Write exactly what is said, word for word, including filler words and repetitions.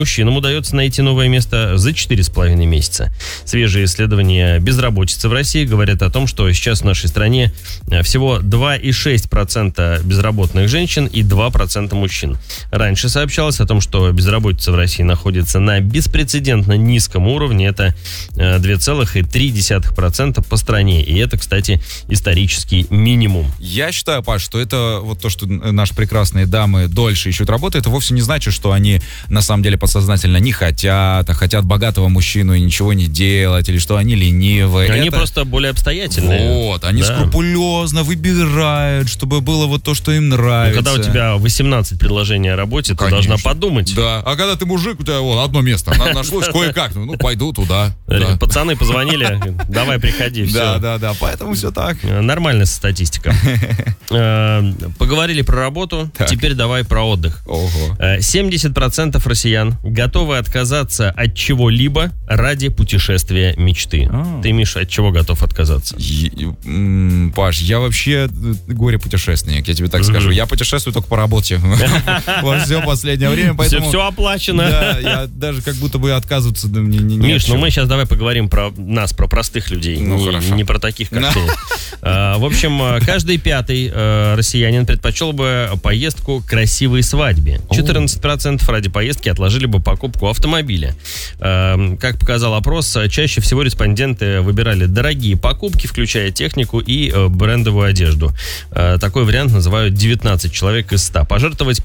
Мужчинам удается найти новое место за четыре с половиной месяца. Свежие исследования безработицы в России говорят о том, что сейчас в нашей стране всего два и шесть десятых процента безработных женщин и два процента мужчин. Раньше сообщалось о том, что безработица в России находится на беспрецедентно низком уровне. Это два целых три десятых процента по стране. И это, кстати, исторический минимум. Я считаю, Паш, что это вот то, что наши прекрасные дамы дольше ищут работу, это вовсе не значит, что они на самом деле подсознательно не хотят, а хотят богатого мужчину и ничего не делать, или что они ленивые. Они это... просто более обстоятельные. Вот, они да. скрупулезно выбирают, чтобы было вот то, что им нравится. Ну, когда у тебя восемнадцать предложений о работе, Конечно. ты должна подумать. Да, а когда ты мужик, у тебя вот одно место нашлось кое-как, ну пойду туда. Пацаны позвонили, давай приходи, все. Да, да, да, поэтому все так. Нормальная статистика. Поговорили про работу, теперь давай про отдых. семьдесят процентов россиян готовы отказаться от чего-либо ради путешествия мечты. А. Ты, Миша, от чего готов отказаться? Я, м, Паш, я вообще горе-путешественник, я тебе так mm-hmm. скажу. Я путешествую только по работе во все последнее время, поэтому... Все оплачено. Да, я даже как будто бы отказываться... Миш, ну мы сейчас давай поговорим про нас, про простых людей, не про таких, как ты. В общем, каждый пятый россиянин предпочел бы поездку к красивой свадьбе. четырнадцать процентов ради поездки отложили бы покупку автомобиля. Как показал опрос, чаще всего респонденты выбирали дорогие покупки, включая технику и брендовую одежду. Такой вариант называют девятнадцать человек из ста. Пожертвовать